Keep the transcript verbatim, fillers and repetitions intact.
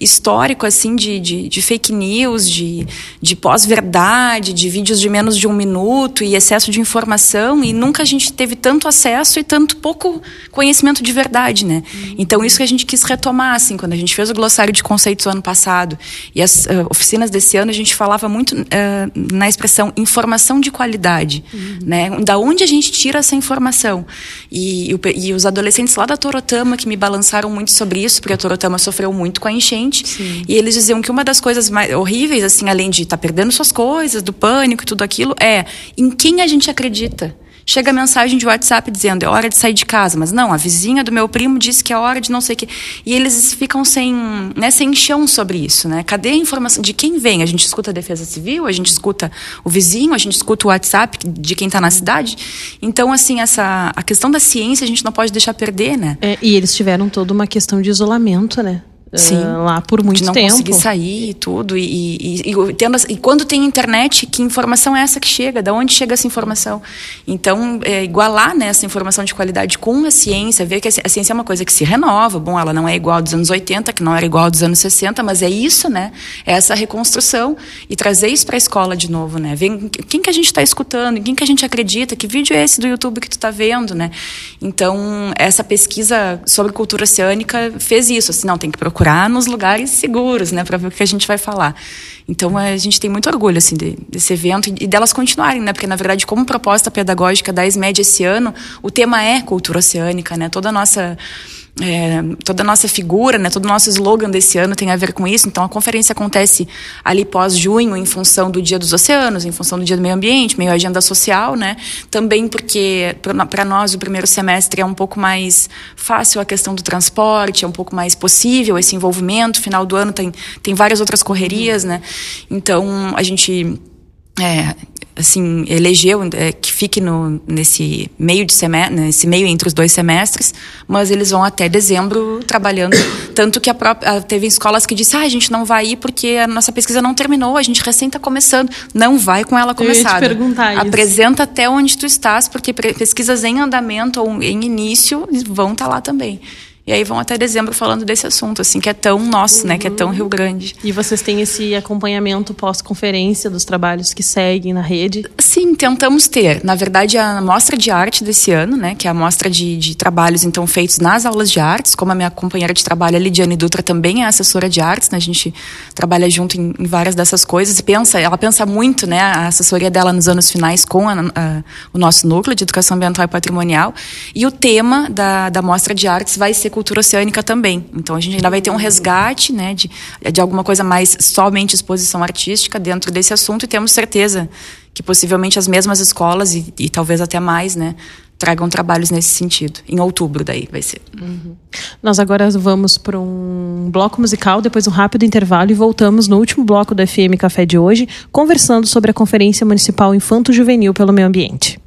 histórico, assim, de, de, de fake news, de, de pós-verdade, de vídeos de menos de um minuto e excesso de informação, e nunca a gente teve tanto acesso e tanto pouco conhecimento de verdade, né? Uhum. Então, isso que a gente quis retomar, assim, quando a gente fez o glossário de conceitos ano passado e as uh, oficinas desse ano, a gente falava muito uh, na expressão informação de qualidade, uhum. né? Da onde a gente tira essa informação? E, e, e os adolescentes lá da Torotama que me balançaram muito sobre isso, porque a Torotama sofreu muito com a enchente. Sim. E eles diziam que uma das coisas mais horríveis, assim, além de estar tá perdendo suas coisas, do pânico e tudo aquilo, é em quem a gente acredita. Chega a mensagem de WhatsApp dizendo, é hora de sair de casa. Mas não, a vizinha do meu primo disse que é hora de não sei o quê. E eles ficam sem, né, sem chão sobre isso, né? Cadê a informação? De quem vem? A gente escuta a Defesa Civil, a gente escuta o vizinho, a gente escuta o WhatsApp de quem está na cidade. Então, assim, essa, a questão da ciência a gente não pode deixar perder, né? É, e eles tiveram toda uma questão de isolamento, né? Sim, uh, lá por muito de não tempo. conseguir sair e tudo. E, e, e, tendo, e quando tem internet, que informação é essa que chega? Da onde chega essa informação? Então, é, igualar, né, essa informação de qualidade com a ciência, ver que a ciência é uma coisa que se renova. Bom, ela não é igual dos anos oitenta, que não era igual dos anos sessenta, mas é isso, né? É essa reconstrução e trazer isso para a escola de novo, né? Ver quem que a gente está escutando, em quem que a gente acredita, que vídeo é esse do YouTube que tu está vendo, né? Então, essa pesquisa sobre cultura oceânica fez isso, assim, não, tem que procurar nos lugares seguros, né, para ver o que a gente vai falar. Então, a gente tem muito orgulho, assim, de, desse evento e delas continuarem, né, porque, na verdade, como proposta pedagógica da ESMED esse ano, o tema é cultura oceânica, né, toda a nossa... É, toda a nossa figura, né, todo o nosso slogan desse ano tem a ver com isso. Então a conferência acontece ali pós-junho, em função do Dia dos Oceanos, em função do Dia do Meio Ambiente, meio agenda social, né? Também porque para nós o primeiro semestre é um pouco mais fácil a questão do transporte, é um pouco mais possível esse envolvimento. Final do ano tem, tem várias outras correrias, né? Então a gente é, assim, elegeu é, que fique no, nesse meio de semestre, nesse meio entre os dois semestres, mas eles vão até dezembro trabalhando, tanto que a própria, teve escolas que disseram, ah, a gente não vai ir porque a nossa pesquisa não terminou, a gente recém está começando. Não vai com ela começada. Eu ia te perguntar isso. Apresenta até onde tu estás, porque pesquisas em andamento ou em início vão estar lá também. E aí vão até dezembro falando desse assunto, assim, que é tão nosso, uhum. né? Que é tão Rio Grande. E vocês têm esse acompanhamento pós-conferência dos trabalhos que seguem na rede? Sim, tentamos ter. Na verdade, a mostra de arte desse ano, né? Que é a mostra de, de trabalhos, então, feitos nas aulas de artes. Como a minha companheira de trabalho, a Lidiane Dutra, também é assessora de artes, né? A gente trabalha junto em, em várias dessas coisas. E pensa, ela pensa muito, né? A assessoria dela nos anos finais com a, a, o nosso núcleo de educação ambiental e patrimonial. E o tema da, da mostra de artes vai ser cultura oceânica também. Então a gente ainda vai ter um resgate, né, de, de alguma coisa mais somente exposição artística dentro desse assunto, e temos certeza que possivelmente as mesmas escolas e, e talvez até mais, né, tragam trabalhos nesse sentido. Em outubro daí vai ser. Uhum. Nós agora vamos para um bloco musical, depois um rápido intervalo, e voltamos no último bloco do F M Café de hoje, conversando sobre a Conferência Municipal Infanto-Juvenil pelo Meio Ambiente.